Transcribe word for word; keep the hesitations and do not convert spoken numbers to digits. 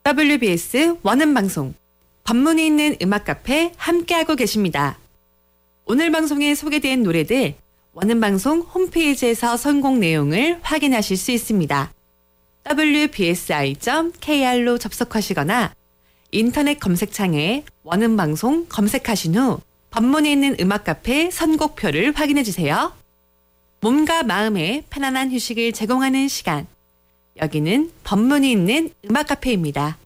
더블유비에스 원음방송 법문이 있는 음악카페 함께하고 계십니다. 오늘 방송에 소개된 노래들 원음방송 홈페이지에서 선곡 내용을 확인하실 수 있습니다. 더블유비에스아이 점 케이알로 접속하시거나 인터넷 검색창에 원음방송 검색하신 후 법문이 있는 음악카페 선곡표를 확인해주세요. 몸과 마음에 편안한 휴식을 제공하는 시간. 여기는 법문이 있는 음악카페입니다.